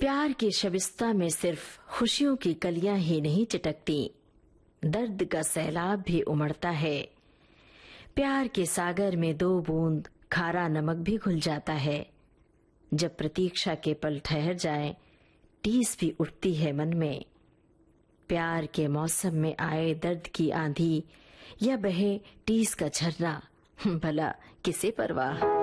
प्यार की शबिस्ता में सिर्फ खुशियों की कलियां ही नहीं चिटकती, दर्द का सैलाब भी उमड़ता है। प्यार के सागर में 2 बूंद खारा नमक भी घुल जाता है। जब प्रतीक्षा के पल ठहर जाए, टीस भी उठती है मन में। प्यार के मौसम में आए दर्द की आंधी या बहे टीस का झरना, भला किसे परवाह।